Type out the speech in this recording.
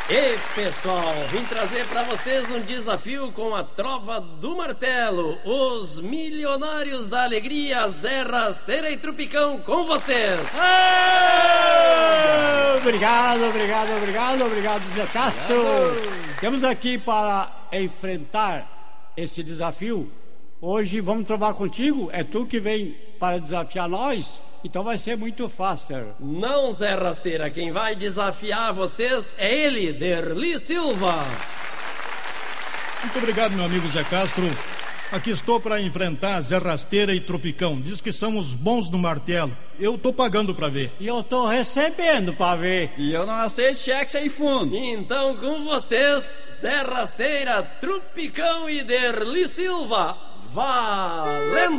E pessoal, vim trazer pra vocês um desafio com a Trova do Martelo. Os milionários da alegria, Zé Rasteira e Trupicão, com vocês. Obrigado, Zé Castro. Temos aqui para enfrentar esse desafio. Hoje vamos trovar contigo. É tu que vem para desafiar nós. Então vai ser muito fácil. Não, Zé Rasteira, quem vai desafiar vocês é ele, Derli Silva. Muito obrigado, meu amigo Zé Castro. Aqui estou para enfrentar Zé Rasteira e Tropicão. Diz que são os bons do martelo. Eu tô pagando para ver. E eu tô recebendo para ver. E eu não aceito cheque sem fundo. Então com vocês, Zé Rasteira, Tropicão e Derli Silva. Valendo!